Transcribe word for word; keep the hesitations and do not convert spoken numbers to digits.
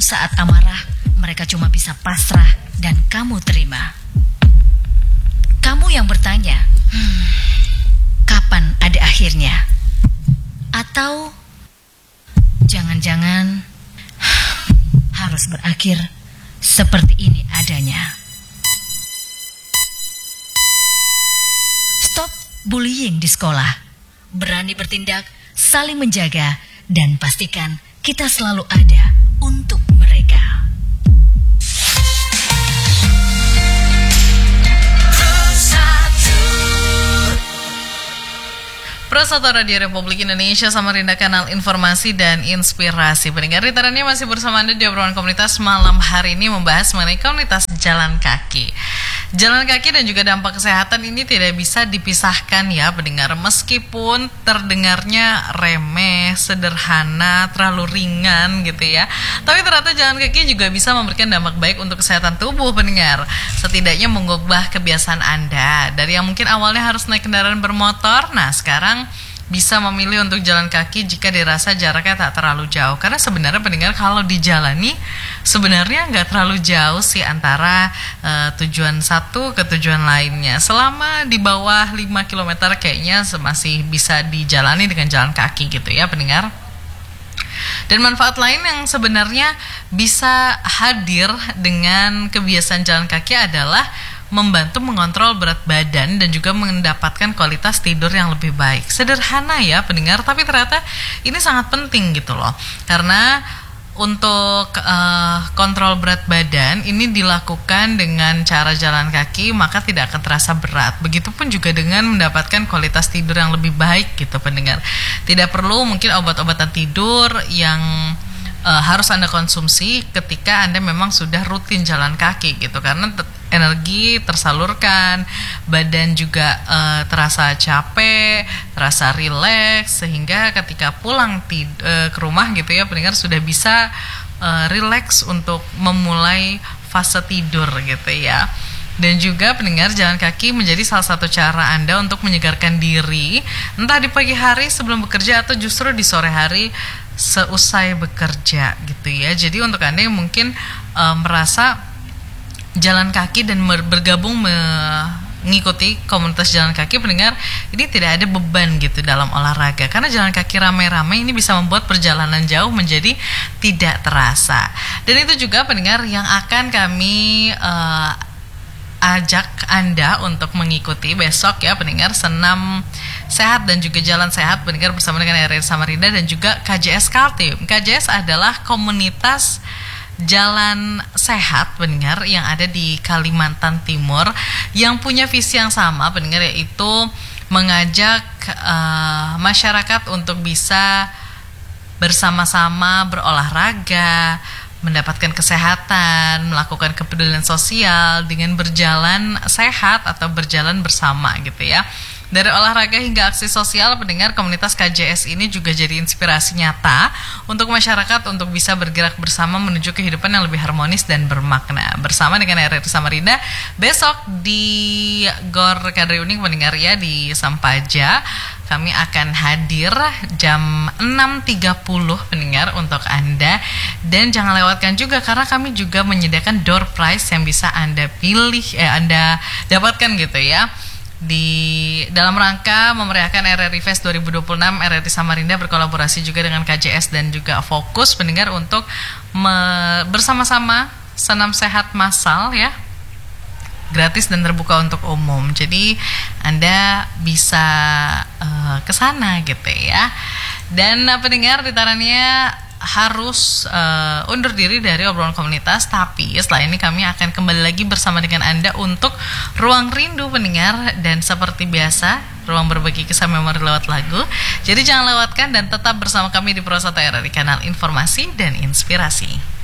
saat amarah, mereka cuma bisa pasrah dan kamu terima. Kamu yang bertanya, hmm, kapan ada akhirnya? Atau jangan-jangan harus berakhir seperti ini adanya. Stop bullying di sekolah. Berani bertindak, saling menjaga, dan pastikan kita selalu ada untuk mereka. Pro satu Radio Republik Indonesia, Samarinda, kanal informasi dan inspirasi. Pendengar literannya masih bersama Anda di obrolan komunitas malam hari ini, membahas mengenai komunitas jalan kaki. Jalan kaki dan juga dampak kesehatan ini tidak bisa dipisahkan ya pendengar. Meskipun terdengarnya remeh, sederhana, terlalu ringan gitu ya, tapi ternyata jalan kaki juga bisa memberikan dampak baik untuk kesehatan tubuh pendengar. Setidaknya mengubah kebiasaan Anda dari yang mungkin awalnya harus naik kendaraan bermotor. Nah sekarang bisa memilih untuk jalan kaki jika dirasa jaraknya tak terlalu jauh. Karena sebenarnya pendengar, kalau dijalani sebenarnya nggak terlalu jauh sih antara uh, tujuan satu ke tujuan lainnya. Selama di bawah lima kilometer kayaknya masih bisa dijalani dengan jalan kaki gitu ya pendengar. Dan manfaat lain yang sebenarnya bisa hadir dengan kebiasaan jalan kaki adalah membantu mengontrol berat badan dan juga mendapatkan kualitas tidur yang lebih baik. Sederhana ya pendengar, tapi ternyata ini sangat penting gitu loh. Karena untuk uh, kontrol berat badan ini dilakukan dengan cara jalan kaki, maka tidak akan terasa berat. Begitupun juga dengan mendapatkan kualitas tidur yang lebih baik gitu pendengar. Tidak perlu mungkin obat-obatan tidur yang uh, harus Anda konsumsi ketika Anda memang sudah rutin jalan kaki gitu. Karena t- energi tersalurkan, badan juga uh, terasa capek, terasa rileks, sehingga ketika pulang tid- uh, ke rumah gitu ya pendengar sudah bisa uh, rileks untuk memulai fase tidur gitu ya. Dan juga pendengar, jalan kaki menjadi salah satu cara Anda untuk menyegarkan diri, entah di pagi hari sebelum bekerja atau justru di sore hari seusai bekerja gitu ya. Jadi untuk Anda yang mungkin uh, merasa jalan kaki dan bergabung mengikuti komunitas jalan kaki pendengar, ini tidak ada beban gitu dalam olahraga, karena jalan kaki ramai-ramai ini bisa membuat perjalanan jauh menjadi tidak terasa. Dan itu juga pendengar yang akan kami uh, ajak Anda untuk mengikuti besok ya pendengar, senam sehat dan juga jalan sehat pendengar bersama dengan R R Samarinda dan juga K J S Kaltim. K J S adalah komunitas jalan sehat pendengar yang ada di Kalimantan Timur, yang punya visi yang sama pendengar, yaitu mengajak uh, masyarakat untuk bisa bersama-sama berolahraga, mendapatkan kesehatan, melakukan kepedulian sosial dengan berjalan sehat atau berjalan bersama gitu ya. Dari olahraga hingga aksi sosial pendengar, komunitas K J S ini juga jadi inspirasi nyata untuk masyarakat untuk bisa bergerak bersama menuju kehidupan yang lebih harmonis dan bermakna. Bersama dengan R R Samarinda besok di Gor Kadri Uning pendengar ya, di Sampaja, kami akan hadir jam enam tiga puluh pendengar untuk Anda. Dan jangan lewatkan juga karena kami juga menyediakan door prize yang bisa Anda pilih, eh, Anda dapatkan gitu ya. Di dalam rangka memeriahkan R R I Fest dua ribu dua puluh enam, R R I Samarinda berkolaborasi juga dengan K J S dan juga Fokus pendengar untuk me- bersama-sama senam sehat massal ya, gratis dan terbuka untuk umum. Jadi Anda bisa uh, ke sana gitu ya. Dan uh, pendengar ditarannya harus uh, undur diri dari obrolan komunitas, tapi setelah ini kami akan kembali lagi bersama dengan Anda untuk Ruang Rindu pendengar, dan seperti biasa ruang berbagi kisah memori lewat lagu. Jadi jangan lewatkan dan tetap bersama kami di Pro satu R R I, kanal informasi dan inspirasi.